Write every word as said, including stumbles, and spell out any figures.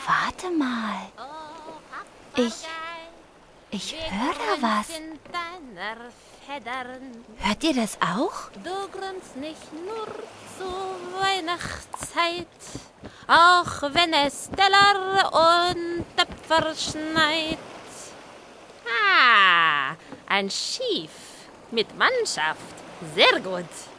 Warte mal. Ich, ich höre da was. Hört ihr das auch? Du grünst nicht nur zur Weihnachtszeit, auch wenn es Teller und Töpfer schneit. Ah, ein Schiff mit Mannschaft. Sehr gut.